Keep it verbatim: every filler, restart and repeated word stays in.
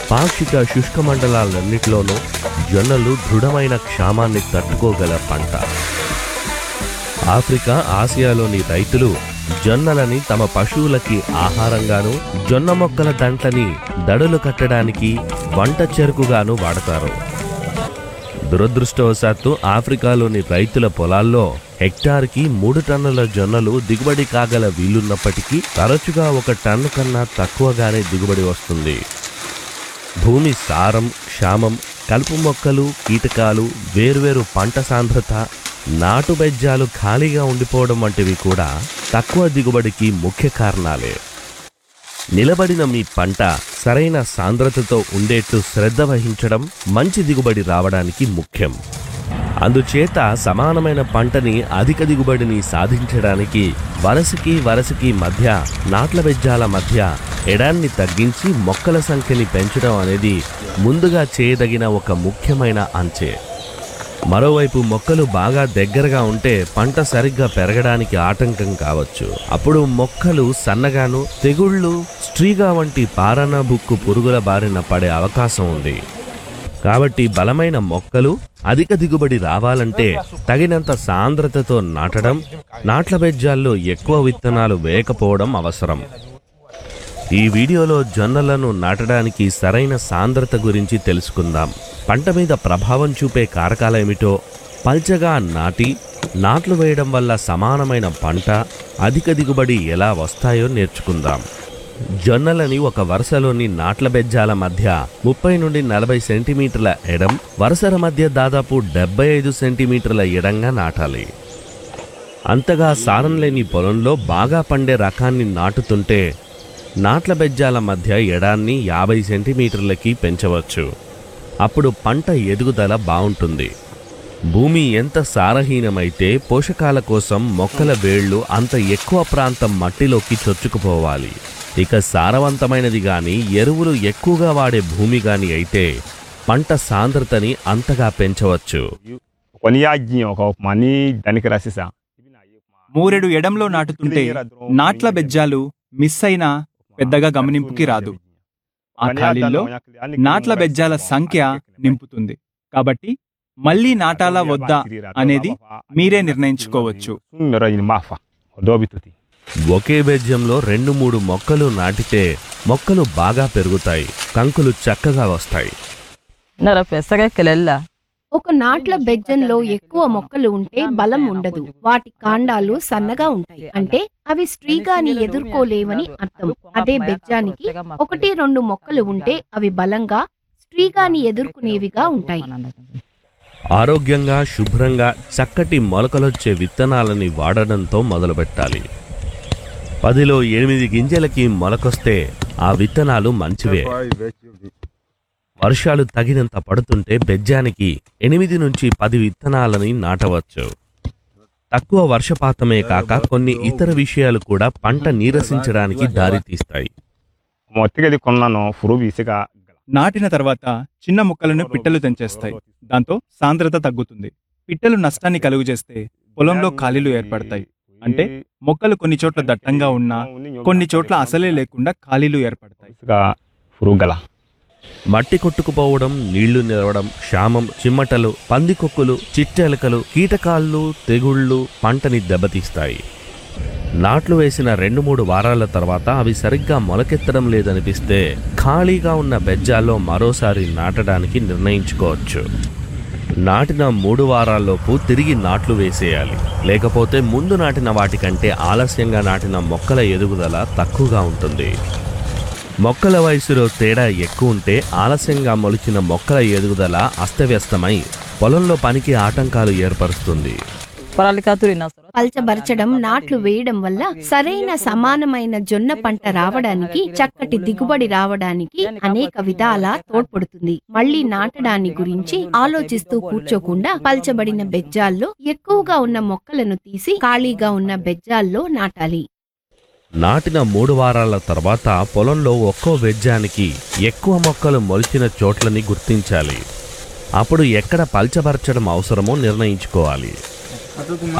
పాక్షిక శుష్క మండలాలన్నిటిలోనూ జొన్నలు దృఢమైన క్షామాన్ని తట్టుకోగల పంట. ఆఫ్రికా, ఆసియాలోని రైతులు జొన్నలని తమ పశువులకి ఆహారంగాను, జొన్న మొక్కల దంట్లని దడులు కట్టడానికి, వంట చెరుకుగాను వాడతారు. దురదృష్టవశాత్తు ఆఫ్రికాలోని రైతుల పొలాల్లో హెక్టార్కి మూడు టన్నుల జొన్నలు దిగుబడి కాగల వీలున్నప్పటికీ తరచుగా ఒక టన్ను కన్నా తక్కువగానే దిగుబడి వస్తుంది. భూమి సారం, క్షామం, కలుపు మొక్కలు, కీటకాలు, వేర్వేరు పంట సాంద్రత, నాటు బెజ్జాలు ఖాళీగా ఉండిపోవడం వంటివి కూడా తక్కువ దిగుబడికి ముఖ్య కారణాలే. నిలబడిన మీ పంట సరైన సాంద్రతతో ఉండేట్టు శ్రద్ధ వహించడం మంచి దిగుబడి రావడానికి ముఖ్యం. అందుచేత సమానమైన పంటని, అధిక దిగుబడిని సాధించడానికి వరసకి వరసకి మధ్య, నాట్ల బెజ్జాల మధ్య ఎడాన్ని తగ్గించి మొక్కల సంఖ్యని పెంచడం అనేది ముందుగా చేయదగిన ఒక ముఖ్యమైన అంచే. మరోవైపు మొక్కలు బాగా దగ్గరగా ఉంటే పంట సరిగ్గా పెరగడానికి ఆటంకం కావచ్చు. అప్పుడు మొక్కలు సన్నగాను, తెగుళ్ళు, స్ట్రీగా వంటి పారణ బుక్కు పురుగుల బారిన పడే అవకాశం ఉంది. కాబట్టి బలమైన మొక్కలు అధిక దిగుబడి రావాలంటే తగినంత సాంద్రతతో నాటడం, నాట్ల బెజ్జాల్లో ఎక్కువ విత్తనాలు వేయకపోవడం అవసరం. ఈ వీడియోలో జొన్నలను నాటడానికి సరైన సాంద్రత గురించి తెలుసుకుందాం. పంట మీద ప్రభావం చూపే కారకాలేమిటో, పల్చగా నాటి నాట్లు వేయడం వల్ల సమానమైన పంట, అధిక దిగుబడి ఎలా వస్తాయో నేర్చుకుందాం. జొన్నలని ఒక వరుసలోని నాట్ల బెజ్జాల మధ్య ముప్పై నుండి నలభై సెంటీమీటర్ల ఎడం, వరుసల మధ్య దాదాపు డెబ్బై ఐదు సెంటీమీటర్ల ఎడంగా నాటాలి. అంతగా సారం లేని పొలంలో బాగా పండే రకాన్ని నాటుతుంటే నాట్ల బెజ్జాల మధ్య ఎడాన్ని యాభై సెంటీమీటర్లకి పెంచవచ్చు. అప్పుడు పంట ఎదుగుదల బావుంటుంది. భూమి ఎంత సారహీనమైతే పోషకాల కోసం మొక్కల వేళ్లు అంత ఎక్కువ ప్రాంతం మట్టిలోకి చొచ్చుకుపోవాలి. ఇక సారవంతమైనది గాని, ఎరువులు ఎక్కువగా వాడే భూమి గాని అయితే పంట సాంద్రతని అంతగా పెంచవచ్చు. మూరెడు ఎడంలో నాటుతుంటే నాట్ల బెజ్జాలు మిస్ అయినా పెద్దగా గమనింపుకి రాదు. ఆ ఖాళీల్లో నాట్ల బెజ్జాల సంఖ్య నింపుతుంది. కాబట్టి మళ్లీ నాటాలా వద్దా అనేది మీరే నిర్ణయించుకోవచ్చు. ఒకే బెజ్జంలో రెండు మూడు మొక్కలు నాటితే మొక్కలు బాగా పెరుగుతాయి, కంకులు చక్కగా వస్తాయి. ఒక నాట్ల బెజ్జంలో ఎక్కువ మొక్కలు ఉంటే బలం ఉండదు. వాటి కాండాలు సన్నగా ఉంటాయి, అంటే అవి స్ట్రీగాని ఎదుర్కోలేవని అర్థం. అదే బెజ్జానికి ఒకటి రెండు మొక్కలు ఉంటే అవి బలంగా, స్ట్రీగాని ఎదుర్కొనేవిగా ఉంటాయి. ఆరోగ్యంగా, శుభ్రంగా, చక్కటి మొలకలొచ్చే విత్తనాలని వాడడంతో మొదలుపెట్టాలి. పదిలో ఎనిమిది గింజలకి మొలకొస్తే ఆ విత్తనాలు మంచివే. వర్షాలు తగినంత పడుతుంటే బెజ్జానికి ఎనిమిది నుంచి పది విత్తనాలని నాటవచ్చు. తక్కువ వర్షపాతమే కాక కొన్ని ఇతర విషయాలు కూడా పంట నీరసించడానికి దారితీస్తాయి. నాటిన తర్వాత చిన్న ముక్కలను పిట్టలు తెంచేస్తాయి. దాంతో సాంద్రత తగ్గుతుంది. పిట్టలు నష్టాన్ని కలుగజేస్తే పొలంలో ఖాళీలు ఏర్పడతాయి. అంటే మొక్కలు కొన్ని చోట్ల దట్టంగా ఉన్నా, కొన్ని చోట్ల అసలే లేకుండా ఖాళీలు ఏర్పడతాయి. మట్టి కొట్టుకుపోవడం, నీళ్లు నిలవడం, క్షామం, చిమ్మటలు, పందికొక్కులు, చిట్టెలకలు, కీటకాళ్ళు, తెగుళ్లు పంటని దెబ్బతీస్తాయి. నాట్లు వేసిన రెండు మూడు వారాల తర్వాత అవి సరిగ్గా మొలకెత్తడం లేదనిపిస్తే ఖాళీగా ఉన్న బెజ్జాల్లో మరోసారి నాటడానికి నిర్ణయించుకోవచ్చు. నాటిన మూడు వారాల్లోపు తిరిగి నాట్లు వేసేయాలి. లేకపోతే ముందు నాటిన వాటికంటే ఆలస్యంగా నాటిన మొక్కల ఎదుగుదల తక్కువగా ఉంటుంది. మొక్కల వయసులో తేడా ఎక్కువ ఉంటే ఆలస్యంగా మొలిచిన మొక్కల ఎదుగుదల అస్తవ్యస్తమై పొలంలో పనికి ఆటంకాలు ఏర్పరుస్తుంది. పల్చబరచడం, నాట్లు వేయడం వల్ల సరైన సమానమైన జొన్న పంట రావడానికి, చక్కటి దిగుబడి రావడానికి అనేక విధాల తోడ్పడుతుంది. మళ్లీ నాటడాన్ని గురించి ఆలోచిస్తూ కూర్చోకుండా పల్చబడిన బెజ్జాల్లో ఎక్కువగా ఉన్న మొక్కలను తీసి ఖాళీగా ఉన్న బెజ్జాల్లో నాటాలి. నాటిన మూడు వారాల తర్వాత పొలంలో ఒక్కో బెజ్జానికి ఎక్కువ మొక్కలు మొలిచిన చోట్లని గుర్తించాలి. అప్పుడు ఎక్కడ పల్చబరచడం అవసరమో నిర్ణయించుకోవాలి.